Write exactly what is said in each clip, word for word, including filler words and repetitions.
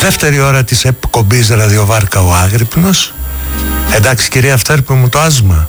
Δεύτερη ώρα της εκπομπής Ραδιοβάρκα ο Άγρυπνος. Εντάξει κυρία Φτέρπη μου, το άσμα.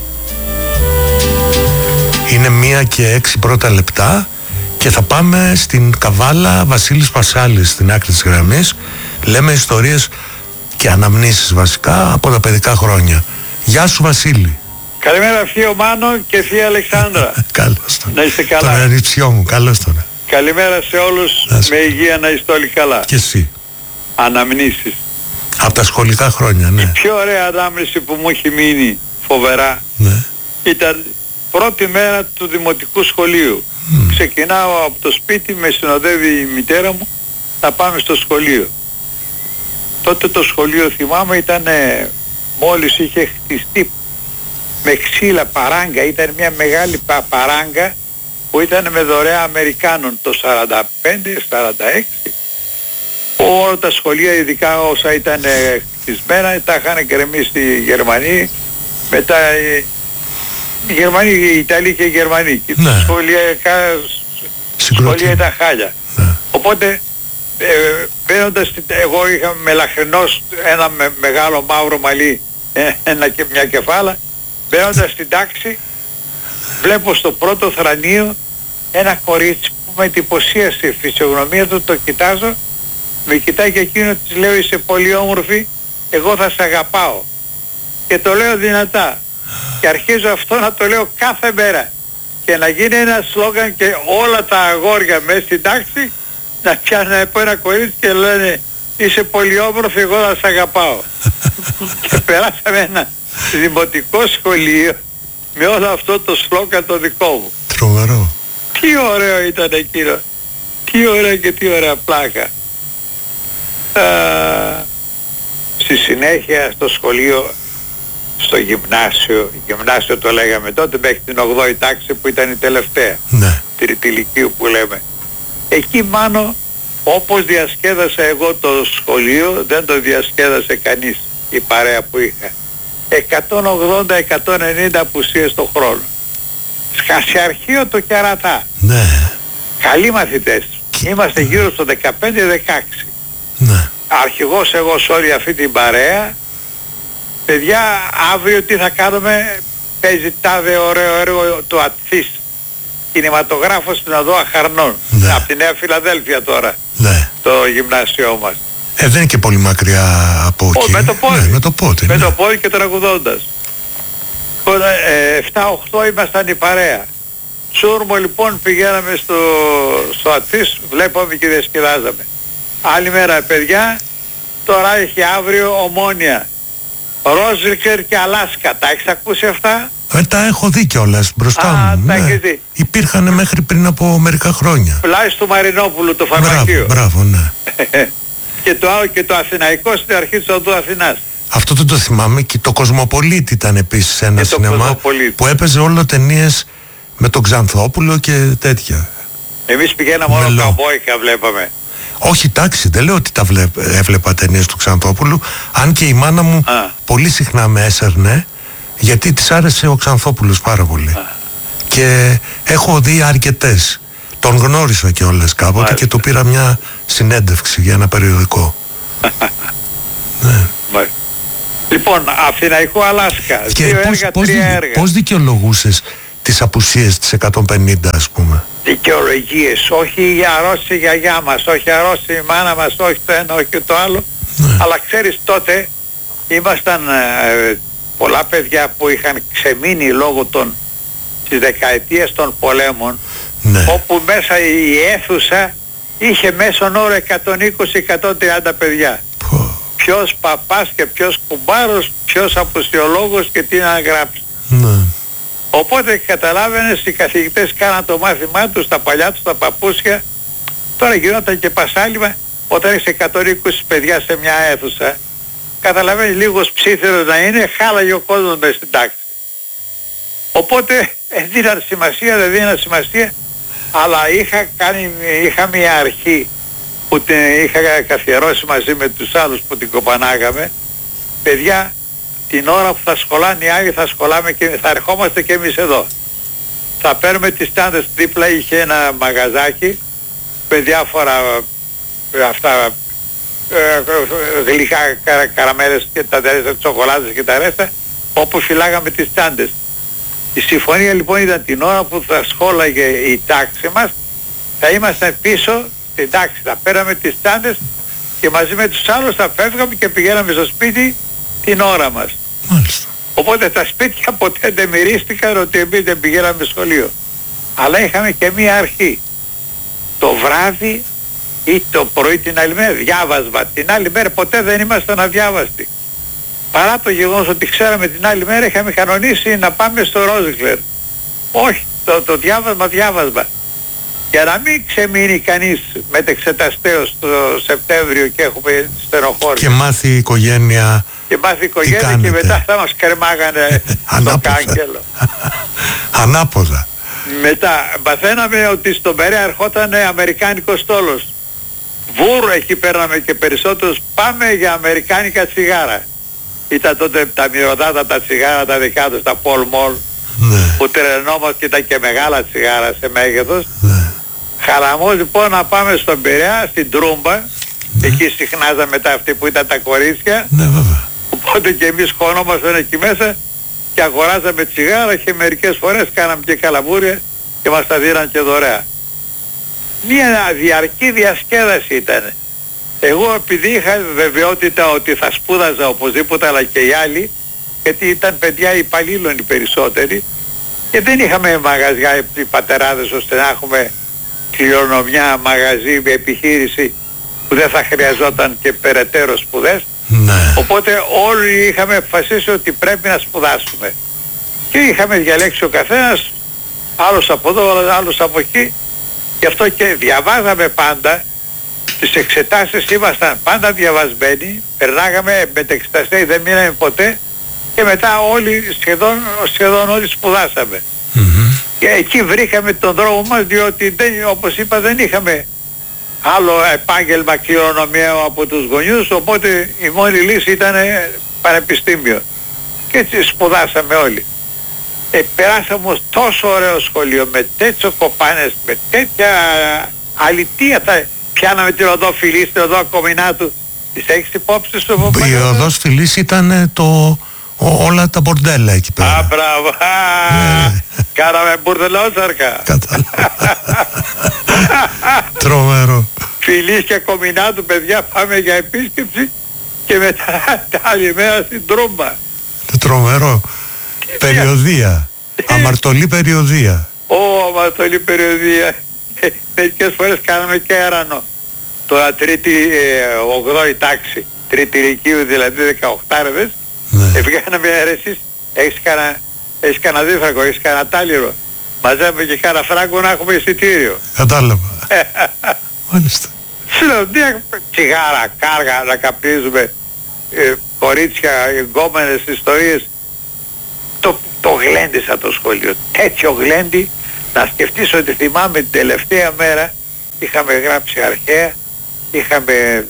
Είναι μία και έξι πρώτα λεπτά και θα πάμε στην Καβάλα. Βασίλης Πασάλης στην άκρη της γραμμής. Λέμε ιστορίες και αναμνήσεις βασικά από τα παιδικά χρόνια. Γεια σου Βασίλη. Καλημέρα θείο Μάνο και θεία Αλεξάνδρα. Καλώς τον. Να είστε καλά. Τον ανιψιό μου, καλώς τον. Καλημέρα σε όλους, με υγεία να είστε όλοι καλά. Και εσύ. Αναμνήσεις. Από τα σχολικά χρόνια, ναι. Η πιο ωραία ανάμνηση που μου έχει μείνει φοβερά, ναι, ήταν πρώτη μέρα του δημοτικού σχολείου. Mm. Ξεκινάω από το σπίτι, με συνοδεύει η μητέρα μου, να πάμε στο σχολείο. Τότε το σχολείο, θυμάμαι, ήταν μόλις είχε χτιστεί με ξύλα παράγκα, ήταν μια μεγάλη πα, παράγκα που ήταν με δωρεά Αμερικάνων το σαράντα πέντε σαράντα έξι. Όλα τα σχολεία, ειδικά όσα ήταν χτισμένα, τα είχαν γκρεμίσει οι Γερμανοί, μετά οι, οι Γερμανοί, οι Ιταλοί και οι Γερμανοί. Και ναι. Τα σχολεία, σχολεία ήταν χάλια. Ναι. Οπότε ε, μπαίνοντας, εγώ είχα μελαχρινός ένα με, μεγάλο μαύρο μαλλί, ένα και μια κεφάλα. Μπαίνοντας στην τάξη, βλέπω στο πρώτο θρανείο ένα κορίτσι που με εντυπωσίασε, η φυσιογνωμία του, το κοιτάζω, με κοιτάει και εκείνο, της λέω είσαι πολύ όμορφη, εγώ θα σε αγαπάω. Και το λέω δυνατά. Και αρχίζω αυτό να το λέω κάθε μέρα. Και να γίνει ένα σλόγαν και όλα τα αγόρια μέσα στην τάξη να πιάνουν από ένα κορίτσι και λένε είσαι πολύ όμορφη, εγώ θα σε αγαπάω. Και περάσαμε ένα δημοτικό σχολείο με όλο αυτό το σλόγαν το δικό μου. Τρομερό. Τι ωραίο ήταν εκείνο. Τι ωραία και τι ωραία πλάκα. Uh, στη συνέχεια στο σχολείο, στο γυμνάσιο, γυμνάσιο το λέγαμε τότε μέχρι την ογδόη τάξη που ήταν η τελευταία, ναι, τριτηλικίου που λέμε. Εκεί μάνο, όπως διασκέδασα εγώ το σχολείο, δεν το διασκέδασε κανείς η παρέα που είχα. εκατόν ογδόντα με εκατόν ενενήντα απουσίες το χρόνο. Σχασιαρχείο το Κερατά. Ναι. Καλοί μαθητές. Είμαστε γύρω στο δεκαπέντε δεκαέξι. Ναι. Αρχηγός εγώ σε όλη αυτή την παρέα. Παιδιά, αύριο τι θα κάνουμε? Παίζει τάδε ωραίο έργο το Ατθής, κινηματογράφο στην οδό Αχαρνών, ναι, από τη Νέα Φιλαδέλφια τώρα, ναι, το γυμνάσιό μας. Ε, δεν είναι και πολύ μακριά από εκεί. Με το πόδι, ναι, με το πόδι, με ναι. το πόδι και τραγουδώντας. ε, εφτά οκτώ ήμασταν η παρέα. Σούρμο λοιπόν πηγαίναμε στο, στο Ατθής, βλέπαμε και διασκεδάζαμε. Άλλη μέρα παιδιά, τώρα έχει αύριο Ομόνια, Ρόζικερ και Αλάσκα. Τα έχεις ακούσει αυτά? Ε, τα έχω δει κιόλας μπροστά Α, μου. Τα ναι. δει. Υπήρχαν μέχρι πριν από μερικά χρόνια. Πλάι του Μαρινόπουλου, το φαρμακείο. Μπράβο, μπράβο, ναι. Και το άλλο και το Αθηναϊκό στην αρχή της οδού Αθηνάς. Αυτό δεν το θυμάμαι. Και το Κοσμοπολίτη ήταν επίσης ένα και σινεμά που έπαιζε όλο ταινίες με τον Ξανθόπουλο και τέτοια. Εμείς πηγαίναμε όλο καμπόικα, βλέπαμε. Όχι, τάξη, δεν λέω ότι τα βλέπ, έβλεπα ταινίες του Ξανθόπουλου. Αν και η μάνα μου Α. πολύ συχνά με έσερνε, γιατί της άρεσε ο Ξανθόπουλος πάρα πολύ. Α. Και έχω δει αρκετές. Τον γνώρισα κιόλας κάποτε. Μάλιστα. Και του πήρα μια συνέντευξη για ένα περιοδικό. Ναι. Μάλιστα. Λοιπόν, Αθηναϊκό Αλάσκα. Και δύο πώς, έργα, πώς, τρία δι, έργα. πώς δικαιολογούσες τις απουσίες της εκατόν πενήντα, ας πούμε? Δικαιολογίες, όχι αρρώστησε η γιαγιά μας, όχι αρρώστησε η μάνα μας, όχι το ένα, όχι το άλλο. Ναι. Αλλά ξέρεις, τότε ήμασταν ε, πολλά παιδιά που είχαν ξεμείνει λόγω των, της δεκαετίας των πολέμων, ναι, όπου μέσα η αίθουσα είχε μέσον όρο εκατόν είκοσι με εκατόν τριάντα παιδιά. Πω. Ποιος παπάς και ποιος κουμπάρος, ποιος απουσιολόγος και τι να γράψει. Ναι. Οπότε καταλάβαινες, οι καθηγητές κάναν το μάθημά τους, τα παλιά τους, τα παπούσια. Τώρα γινόταν και πασάλιμα. Όταν έχεις εκατόν είκοσι παιδιά σε μια αίθουσα, καταλαβαίνεις, λίγος ψήθερος να είναι, χάλαγε ο κόσμος μες στην τάξη. Οπότε ε, δίναν σημασία, δεν δίναν σημασία, αλλά είχα, κάνει, είχα μια αρχή που την είχα καθιερώσει μαζί με τους άλλους που την κοπανάγαμε. Παιδιά, την ώρα που θα σχολάνε οι άλλοι θα σχολάμε και θα ερχόμαστε και εμείς εδώ. Θα παίρνουμε τις τάντες, δίπλα είχε ένα μαγαζάκι με διάφορα αυτά ε, γλυκά καρα, καραμέλες και τα ρέστα, τσοκολάτες και τα ρέστα, όπως φυλάγαμε τις τσάντες. Η συμφωνία λοιπόν ήταν την ώρα που θα σχόλαγε η τάξη μας, θα ήμασταν πίσω στην τάξη, θα πέραμε τις τσάντες και μαζί με τους άλλους θα φεύγαμε και πηγαίναμε στο σπίτι την ώρα μας. Μάλιστα. Οπότε τα σπίτια ποτέ δεν μυρίστηκαν ότι εμείς δεν πηγαίναμε σχολείο. Αλλά είχαμε και μία αρχή. Το βράδυ ή το πρωί την άλλη μέρα διάβασμα. Την άλλη μέρα ποτέ δεν ήμασταν αδιάβαστοι. Παρά το γεγονός ότι ξέραμε την άλλη μέρα είχαμε κανονίσει να πάμε στο Ρόζικλερ. Όχι, το, το διάβασμα διάβασμα. Για να μην ξεμείνει κανείς μετεξεταστέως το Σεπτέμβριο και έχουμε στενοχώρια. Και μάθει η οικογένεια. Και μάθει η οικογένεια και μετά θα μας κρεμάγανε το κάγκελο. Ανάποδα. Μετά μαθαίναμε ότι στον Περαία ερχόταν αμερικάνικος στόλος. Βούρο εκεί παίρναμε και περισσότερους. Πάμε για αμερικάνικα τσιγάρα. Ήταν τότε τα μυρωδάτα τα τσιγάρα τα δικά τους, τα Paul Mall. Ναι. Που τρελαινόμαστε και ήταν και μεγάλα τσιγάρα σε μέγεθος. Ναι. Χαραμός λοιπόν να πάμε στον Πειραιά, στην Τρούμπα. Ναι. Εκεί συχνάζαμε μετά αυτοί που ήταν τα κορίτσια. Ναι, βέβαια. Οπότε και εμείς χωνόμασταν εκεί μέσα και αγοράζαμε τσιγάρα και μερικές φορές κάναμε και καλαμπούρια και μας τα δίναν και δωρεά. Μια διαρκή διασκέδαση ήταν. Εγώ επειδή είχα βεβαιότητα ότι θα σπούδαζα οπωσδήποτε, αλλά και οι άλλοι, γιατί ήταν παιδιά υπαλλήλων οι περισσότεροι και δεν είχαμε μαγαζιά οι πατεράδες ώστε να έχουμε κληρονομιά, μαγαζί, επιχείρηση που δεν θα χρειαζόταν και περαιτέρω σπουδές. Ναι. Οπότε όλοι είχαμε αποφασίσει ότι πρέπει να σπουδάσουμε και είχαμε διαλέξει ο καθένας, άλλος από εδώ, άλλος από εκεί. Γι' αυτό και διαβάζαμε πάντα, τις εξετάσεις ήμασταν πάντα διαβασμένοι, περνάγαμε μετεξεταστές, δεν μείναμε ποτέ και μετά όλοι, σχεδόν, σχεδόν όλοι σπουδάσαμε. Mm-hmm. Και εκεί βρήκαμε τον δρόμο μας, διότι δεν, όπως είπα δεν είχαμε άλλο επάγγελμα κληρονομιαίο από τους γονιούς, οπότε η μόνη λύση ήταν πανεπιστήμιο. Και έτσι σπουδάσαμε όλοι. Ε, περάσαμε όμως τόσο ωραίο σχολείο, με τέτοιο κοπάνες, με τέτοια αλητία. Θα πιάναμε την οδό Φιλής, την οδό Κομινάτου. Τις έχεις υπόψη σου? Η οδός Φιλής ήταν το... Ό, όλα τα μπορντέλα εκεί πέρα. Α, μπράβο. Yeah. Κάναμε μπουρδελότσαρκα. Κατάλαβα. Τρομερό. Φιλής και Κομινάτου, παιδιά, πάμε για επίσκεψη και μετά τα άλλη μέρα στην Τρούμπα. Τρομερό. Περιοδία. Αμαρτωλή περιοδία. Ω, αμαρτωλή περιοδία. Μερικές φορές κάναμε και έρανο. Τώρα τρίτη, ε, ογδόη τάξη, τρίτη ηλικίου, δηλαδή δεκαοκτάριδες. Ναι. Βγαίναμε εσείς, έχεις κανένα, έχεις κανένα δίφραγκο, έχεις κανένα τάλιρο. Μαζεύουμε και κανένα φράγκο να έχουμε εισιτήριο. Κατάλαβα. Μάλιστα. Συνοδεία, τσιγάρα, κάργα, να καπνίζουμε, ε, κορίτσια, γκόμενες ιστορίες. Το, το γλέντισα το σχολείο. Τέτοιο γλέντι, να σκεφτείς ότι θυμάμαι την τελευταία μέρα είχαμε γράψει αρχαία, είχαμε...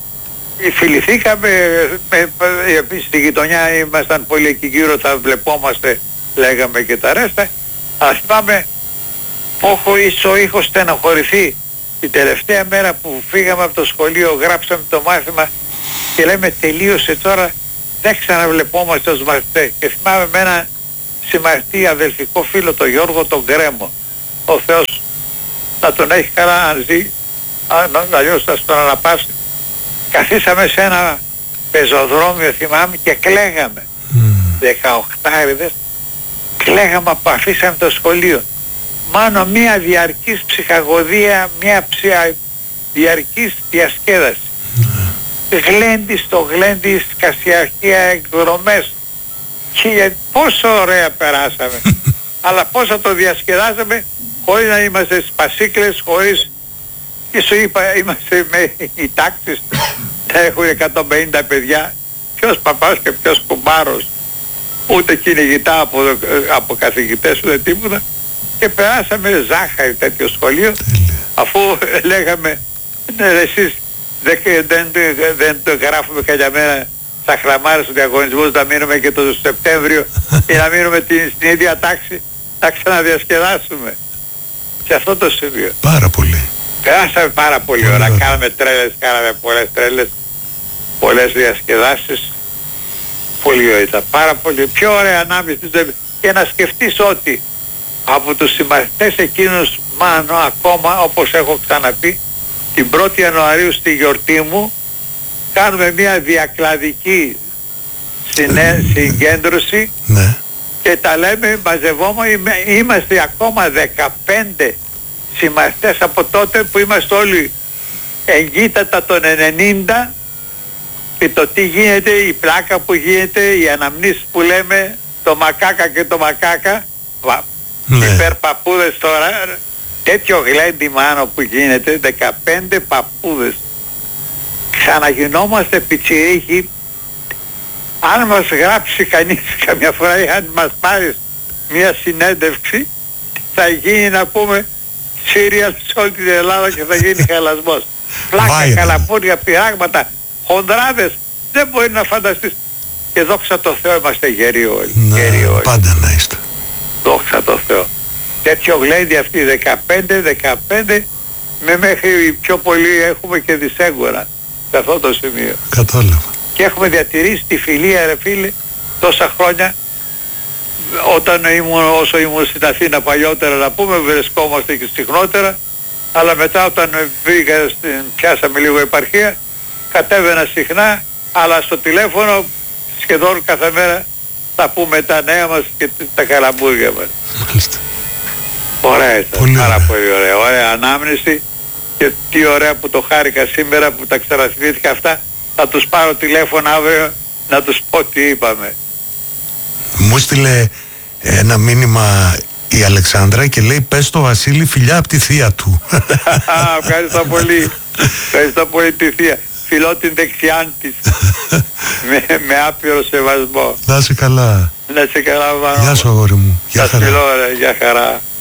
Φιληθήκαμε, με, με, στη γειτονιά ήμασταν πολύ εκεί γύρω, θα βλεπόμαστε, λέγαμε και τα ρέστα. Αλλά θυμάμαι πόχο ίσο είχω στενοχωρηθεί την τελευταία μέρα που φύγαμε από το σχολείο, γράψαμε το μάθημα και λέμε τελείωσε τώρα, δεν ξαναβλεπόμαστε ως μαθητές. Και θυμάμαι με ένα συμμαθητή αδελφικό φίλο, τον Γιώργο τον Γκρέμο, ο Θεός να τον έχει καλά αν ζει, αλλιώς θα στον αναπαύσει. Καθίσαμε σε ένα πεζοδρόμιο, θυμάμαι, και κλαίγαμε. Δεκαοκτάριδες, κλαίγαμε που αφήσαμε το σχολείο. Μάνο μια διαρκής ψυχαγωδία, μια ψια... διαρκής διασκέδαση. Mm. Γλέντι στο γλέντι, σκασιαρχία, εκδρομές. Και πόσο ωραία περάσαμε. Αλλά πόσο το διασκεδάσαμε χωρίς να είμαστε σπασίκλες, χωρίς... Και σου είπα, είμαστε με οι τάξεις, θα έχουν εκατόν πενήντα παιδιά, ποιος παπάς και ποιος κουμπάρος, ούτε κυνηγητά από, από καθηγητές ούτε τίποτα, και περάσαμε ζάχαρη τέτοιο σχολείο, αφού λέγαμε, ναι, εσείς δεν, δεν, δεν, δεν το γράφουμε κάποια μέρα στα χραμάρες του διαγωνισμούς, να μείνουμε και το Σεπτέμβριο ή να μείνουμε την, στην ίδια τάξη, να ξαναδιασκεδάσουμε. Σε αυτό το σημείο. Πάρα πολύ. Περάσαμε πάρα πολύ ωραία, κάναμε τρέλες, κάναμε πολλές τρέλες. πολλές διασκεδάσεις. Πολύ ωραία ήταν, πάρα πολύ, πιο ωραία ανάμειξη. Και να σκεφτείς ότι από τους συμμαθητές εκείνους, Μάνο, ακόμα όπως έχω ξαναπεί, την πρώτη Ιανουαρίου στη γιορτή μου κάνουμε μια διακλαδική συνέ, συγκέντρωση, ναι. Και τα λέμε, μαζευόμαστε, είμαστε ακόμα δεκαπέντε συμμαθητές από τότε που είμαστε όλοι εγκύτατα των ενενήντα, και το τι γίνεται, η πλάκα που γίνεται, οι αναμνήσεις που λέμε, το μακάκα και το μακάκα, ναι. Υπερπαππούδες τώρα, τέτοιο γλέντι, Μάνο, που γίνεται, δεκαπέντε παππούδες. Ξαναγινόμαστε πιτσιρίκοι. Αν μας γράψει κανείς καμιά φορά ή αν μας πάρει μια συνέντευξη, θα γίνει, να πούμε, σύριαλ σε όλη την Ελλάδα και θα γίνει χαλασμός. Πλάκα, καλαμπούρια, πειράγματα, χοντράδες, δεν μπορεί να φανταστείς. Και δόξα τω Θεώ είμαστε γεροί όλοι. Ναι, γεροί όλοι. Πάντα να είστε. Δόξα τω Θεώ. Τέτοιο γλέντι αυτοί δεκαπέντε δεκαπέντε, με μέχρι πιο πολύ έχουμε και δισέγγωνα σε αυτό το σημείο. Κατάλαβα. Και έχουμε διατηρήσει τη φιλία, ρε φίλε, τόσα χρόνια. Όταν ήμουν, όσο ήμουν στην Αθήνα παλιότερα, να πούμε, βρισκόμαστε και συχνότερα, αλλά μετά όταν πήγα στην, πιάσαμε λίγο επαρχία, κατέβαινα συχνά, αλλά στο τηλέφωνο σχεδόν κάθε μέρα θα πούμε τα νέα μας και τα καλαμπούρια μας. Μάλιστα. Ωραία ήταν, πολύ πάρα ωραία. πολύ ωραία, ωραία ανάμνηση, και τι ωραία που το χάρηκα σήμερα που τα ξαναθυμήθηκα αυτά. Θα τους πάρω τηλέφωνο αύριο να τους πω τι είπαμε. Μου στείλε ένα μήνυμα η Αλεξάνδρα και λέει, πες το Βασίλη φιλιά από τη θεία του. Ευχαριστώ πολύ. Ευχαριστώ πολύ τη θεία. Φιλώ την δεξιά της. με, με άπειρο σεβασμό. Να είσαι καλά. Να είσαι καλά, Βάνο. Γεια σου, αγόρι μου. Γεια χαρά. Φιλώ, ρε, για χαρά.